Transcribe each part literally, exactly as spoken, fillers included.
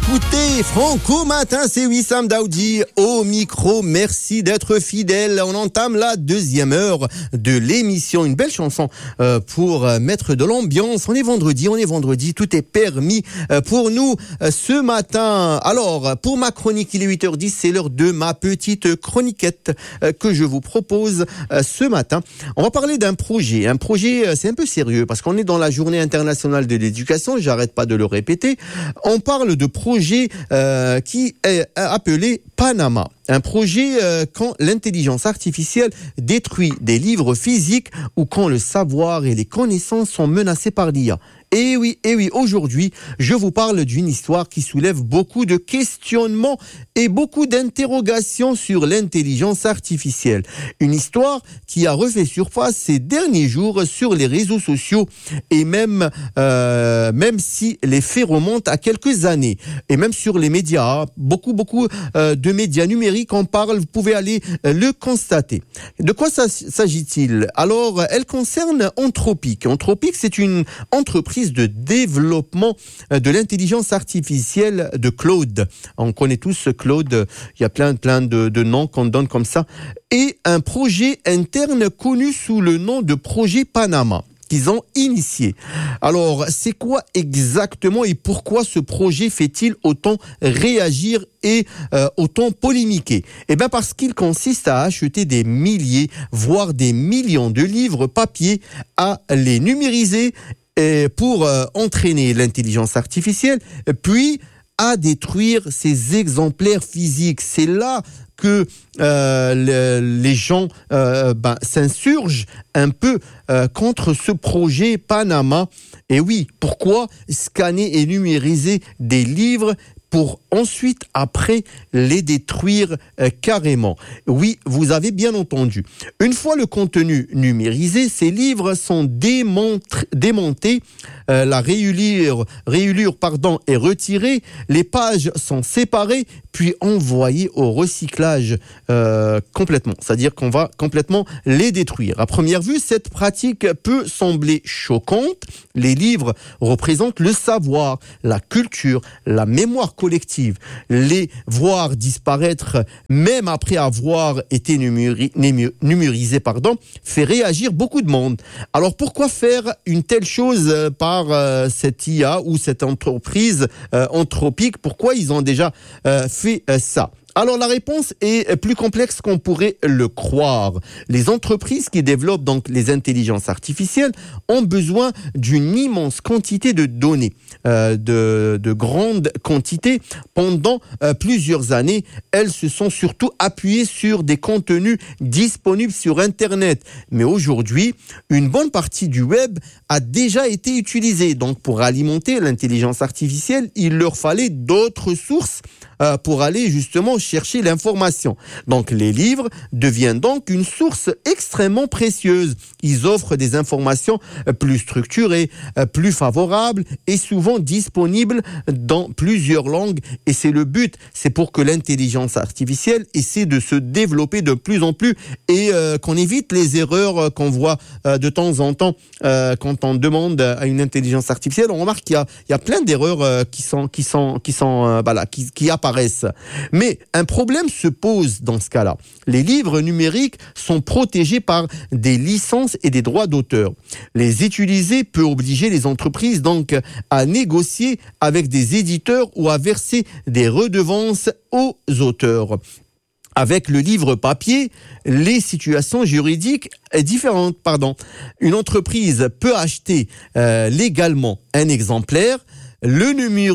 écoutez Franco Matin, c'est Wissam Daoudi au micro. Merci d'être fidèle. On entame la deuxième heure de l'émission. Une belle chanson euh, pour euh, mettre de l'ambiance. On est vendredi, on est vendredi, tout est permis euh, pour nous euh, ce matin. Alors, pour ma chronique, il est huit heures dix, c'est l'heure de ma petite chroniquette euh, que je vous propose euh, ce matin. On va parler d'un projet. Un projet, euh, c'est un peu sérieux parce qu'on est dans la journée internationale de l'éducation, j'arrête pas de le répéter. On parle de projet euh, qui est appelé Panama. Un projet euh, quand l'intelligence artificielle détruit des livres physiques ou quand le savoir et les connaissances sont menacés par l'I A. Et oui, et oui, aujourd'hui, je vous parle d'une histoire qui soulève beaucoup de questionnements et beaucoup d'interrogations sur l'intelligence artificielle. Une histoire qui a refait surface ces derniers jours sur les réseaux sociaux et même, euh, même si les faits remontent à quelques années et même sur les médias, beaucoup, beaucoup euh, de médias numériques en parlent, vous pouvez aller euh, le constater. De quoi ça, s'agit-il ? Alors, elle concerne Anthropic. Anthropic, c'est une entreprise de développement de l'intelligence artificielle de Claude. On connaît tous Claude, il y a plein, plein de, de noms qu'on donne comme ça. Et un projet interne connu sous le nom de projet Panama qu'ils ont initié. Alors, c'est quoi exactement et pourquoi ce projet fait-il autant réagir et euh, autant polémiquer ? Eh bien, parce qu'il consiste à acheter des milliers, voire des millions de livres papier, à les numériser pour euh, entraîner l'intelligence artificielle, puis à détruire ces exemplaires physiques. C'est là que euh, le, les gens euh, ben, s'insurgent un peu euh, contre ce projet Panama. Et oui, pourquoi scanner et numériser des livres pour ensuite, après, les détruire euh, carrément. Oui, vous avez bien entendu. Une fois le contenu numérisé, ces livres sont démontrés, démontés, euh, la réulure, réulure pardon, est retirée, les pages sont séparées, puis envoyées au recyclage euh, complètement. C'est-à-dire qu'on va complètement les détruire. À première vue, cette pratique peut sembler choquante. Les livres représentent le savoir, la culture, la mémoire collective. Les voir disparaître, même après avoir été numéri- numérisés, pardon, fait réagir beaucoup de monde. Alors pourquoi faire une telle chose par euh, cette I A ou cette entreprise euh, Anthropic ? Pourquoi ils ont déjà euh, fait euh, ça ? Alors la réponse est plus complexe qu'on pourrait le croire. Les entreprises qui développent donc les intelligences artificielles ont besoin d'une immense quantité de données, euh, de, de grandes quantités. Pendant euh, plusieurs années, elles se sont surtout appuyées sur des contenus disponibles sur Internet. Mais aujourd'hui, une bonne partie du web a déjà été utilisée. Donc pour alimenter l'intelligence artificielle, il leur fallait d'autres sources euh, pour aller justement chercher l'information. Donc les livres deviennent donc une source extrêmement précieuse. Ils offrent des informations plus structurées, plus favorables et souvent disponibles dans plusieurs langues. Et c'est le but, c'est pour que l'intelligence artificielle essaie de se développer de plus en plus et euh, qu'on évite les erreurs qu'on voit euh, de temps en temps euh, quand on demande à une intelligence artificielle. On remarque qu'il y a, il y a plein d'erreurs euh, qui sont, qui sont, qui sont, euh, voilà, qui, qui apparaissent. Mais un problème se pose dans ce cas-là. Les livres numériques sont protégés par des licences et des droits d'auteur. Les utiliser peut obliger les entreprises donc à négocier avec des éditeurs ou à verser des redevances aux auteurs. Avec le livre papier, les situations juridiques sont différentes. Pardon. Une entreprise peut acheter euh, légalement un exemplaire, le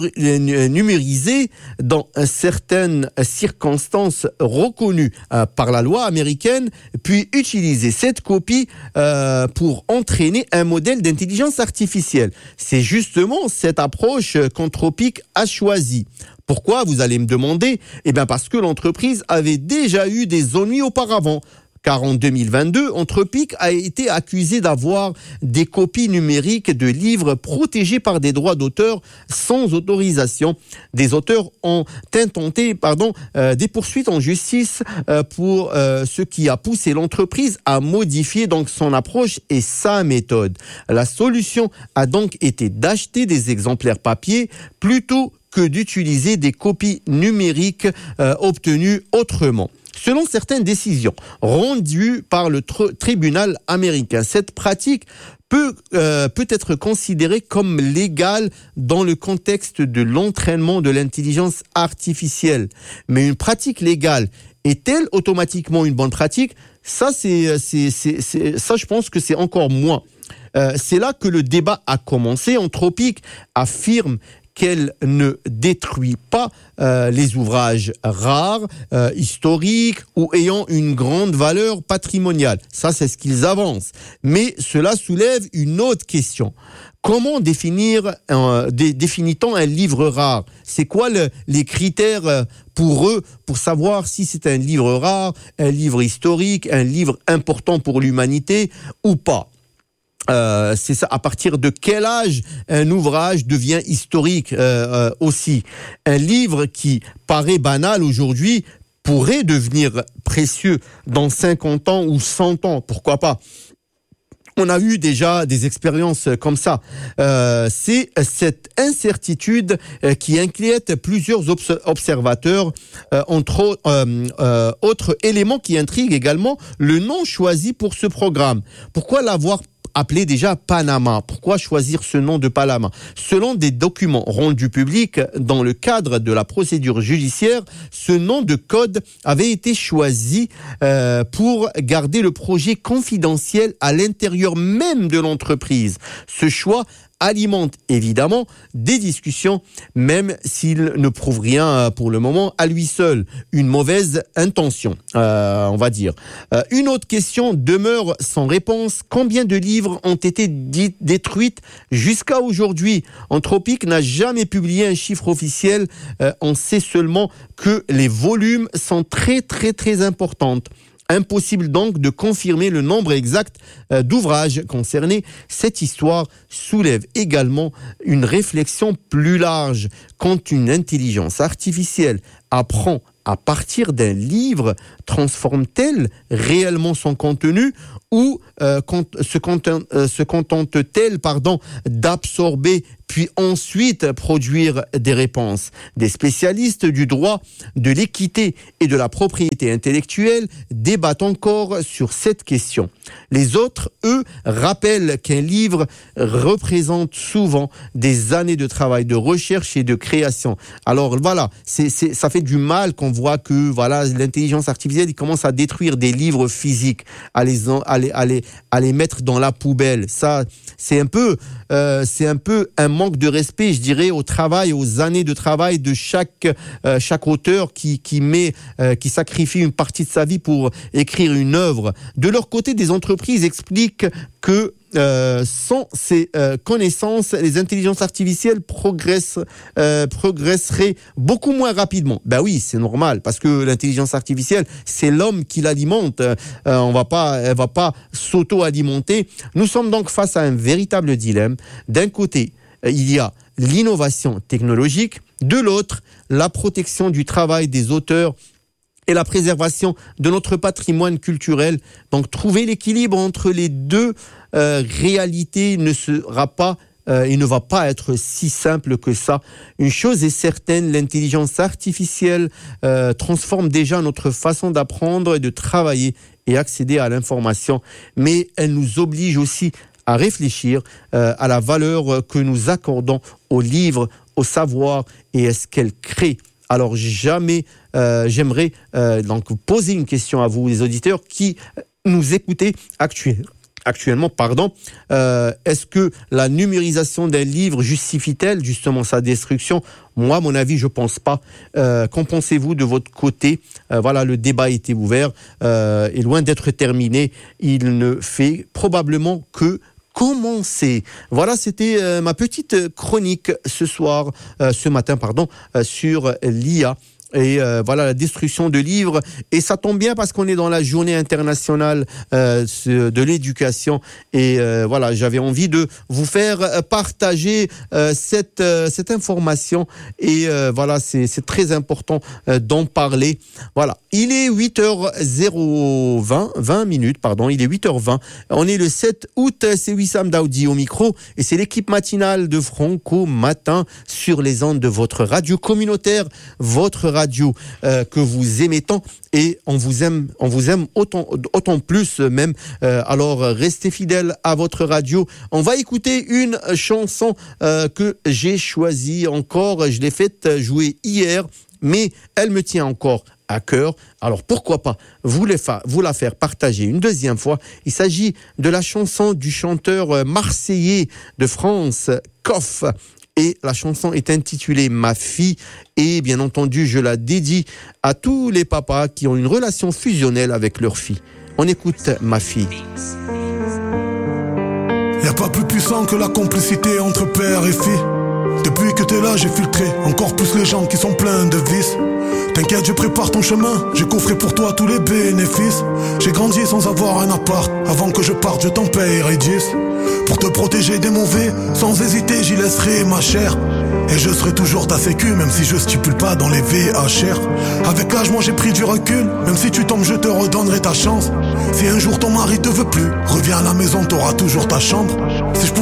numériser dans certaines circonstances reconnues euh, par la loi américaine, puis utiliser cette copie euh, pour entraîner un modèle d'intelligence artificielle. C'est justement cette approche qu'Anthropic a choisie. Pourquoi, vous allez me demander ? Eh bien parce que l'entreprise avait déjà eu des ennuis auparavant. car en deux mille vingt-deux, Anthropic a été accusé d'avoir des copies numériques de livres protégés par des droits d'auteur sans autorisation. Des auteurs ont intenté pardon, euh, des poursuites en justice euh, pour euh, ce qui a poussé l'entreprise à modifier donc son approche et sa méthode. La solution a donc été d'acheter des exemplaires papier plutôt que d'utiliser des copies numériques euh, obtenues autrement. Selon certaines décisions rendues par le tr- tribunal américain, cette pratique peut, euh, peut être considérée comme légale dans le contexte de l'entraînement de l'intelligence artificielle. Mais une pratique légale est-elle automatiquement une bonne pratique ? Ça, c'est, c'est, c'est, c'est, ça, je pense que c'est encore moins. Euh, c'est là que le débat a commencé. Anthropic affirme qu'elle ne détruit pas euh, les ouvrages rares, euh, historiques ou ayant une grande valeur patrimoniale. Ça, c'est ce qu'ils avancent. Mais cela soulève une autre question. Comment définir, euh, dé, définit-on un livre rare ? C'est quoi le, les critères pour eux pour savoir si c'est un livre rare, un livre historique, un livre important pour l'humanité ou pas ? Euh, c'est ça. À partir de quel âge un ouvrage devient historique euh, euh, aussi ? Un livre qui paraît banal aujourd'hui pourrait devenir précieux dans cinquante ans ou cent ans. Pourquoi pas ? On a eu déjà des expériences comme ça. Euh, c'est cette incertitude euh, qui inquiète plusieurs obs- observateurs. Euh, entre euh, euh, autres éléments qui intriguent également, le nom choisi pour ce programme. Pourquoi l'avoir appelé déjà Panama? Pourquoi choisir ce nom de Panama? Selon des documents rendus publics dans le cadre de la procédure judiciaire, ce nom de code avait été choisi euh, pour garder le projet confidentiel à l'intérieur même de l'entreprise. Ce choix alimente évidemment des discussions, même s'il ne prouve rien pour le moment à lui seul. Une mauvaise intention, euh, on va dire. Euh, une autre question demeure sans réponse. Combien de livres ont été dit, détruits jusqu'à aujourd'hui? Anthropic n'a jamais publié un chiffre officiel. Euh, on sait seulement que les volumes sont très très très importants. Impossible donc de confirmer le nombre exact euh, d'ouvrages concernés. Cette histoire soulève également une réflexion plus large. Quand une intelligence artificielle apprend à partir d'un livre, transforme-t-elle réellement son contenu ou euh, se, contente, euh, se contente-t-elle pardon, d'absorber puis ensuite produire des réponses? Des spécialistes du droit, de l'équité et de la propriété intellectuelle débattent encore sur cette question. Les autres, eux, rappellent qu'un livre représente souvent des années de travail, de recherche et de création. Alors voilà, c'est, c'est, ça fait du mal qu'on voit que voilà, l'intelligence artificielle il commence à détruire des livres physiques, à les, à les, à les, à les mettre dans la poubelle. Ça, c'est un peu, euh, c'est un peu un manque de respect, je dirais, au travail, aux années de travail de chaque euh, chaque auteur qui qui met, euh, qui sacrifie une partie de sa vie pour écrire une œuvre. De leur côté, des entreprises expliquent que Euh, sans ces euh, connaissances, les intelligences artificielles progressent, euh, progresseraient beaucoup moins rapidement. Ben oui, c'est normal, parce que l'intelligence artificielle, c'est l'homme qui l'alimente. Euh, on va pas, elle va pas s'auto-alimenter. Nous sommes donc face à un véritable dilemme. D'un côté, il y a l'innovation technologique. De l'autre, la protection du travail des auteurs et la préservation de notre patrimoine culturel. Donc, trouver l'équilibre entre les deux euh, réalités ne sera pas euh, et ne va pas être si simple que ça. Une chose est certaine, l'intelligence artificielle euh, transforme déjà notre façon d'apprendre et de travailler et accéder à l'information, mais elle nous oblige aussi à réfléchir euh, à la valeur que nous accordons aux livres, au savoir et à ce qu'elle crée. Alors jamais, euh, j'aimerais euh, donc poser une question à vous, les auditeurs qui nous écoutez actuellement. Actuellement, pardon, euh, est-ce que la numérisation d'un livre justifie-t-elle justement sa destruction? Moi, à mon avis, je pense pas. Euh, qu'en pensez-vous de votre côté? euh, Voilà, le débat a été ouvert euh, et loin d'être terminé. Il ne fait probablement que commencer. Voilà, c'était euh, ma petite chronique ce soir, euh, ce matin, pardon, euh, sur l'I A. et euh, voilà la destruction de livres. Et ça tombe bien parce qu'on est dans la journée internationale euh, de l'éducation. Et euh, voilà, j'avais envie de vous faire partager euh, cette euh, cette information. Et euh, voilà, c'est c'est très important euh, d'en parler. Voilà, il est huit heures vingt, vingt minutes, pardon, il est huit heures vingt. On est le sept août, c'est Wissam Daoudi au micro et c'est l'équipe matinale de Franco Matin sur les ondes de votre radio communautaire, votre radio euh, que vous aimez tant et on vous aime, on vous aime autant, autant plus même. Euh, alors restez fidèles à votre radio. On va écouter une chanson euh, que j'ai choisie encore. Je l'ai faite jouer hier, mais elle me tient encore à cœur. Alors pourquoi pas vous, les fa- vous la faire partager une deuxième fois. Il s'agit de la chanson du chanteur marseillais de France, Koff. Et la chanson est intitulée Ma fille. Et bien entendu, je la dédie à tous les papas qui ont une relation fusionnelle avec leur fille. On écoute Ma fille. Y a pas plus puissant que la complicité entre père et fille. Depuis que t'es là, j'ai filtré encore plus les gens qui sont pleins de vices. T'inquiète, je prépare ton chemin, j'ai coffré pour toi tous les bénéfices. J'ai grandi sans avoir un appart, avant que je parte je t'en payerai dix. Pour te protéger des mauvais, sans hésiter j'y laisserai ma chair. Et je serai toujours ta sécu, même si je stipule pas dans les V H R. Avec l'âge moi j'ai pris du recul, même si tu tombes je te redonnerai ta chance. Si un jour ton mari te veut plus, reviens à la maison, t'auras toujours ta chambre. Si je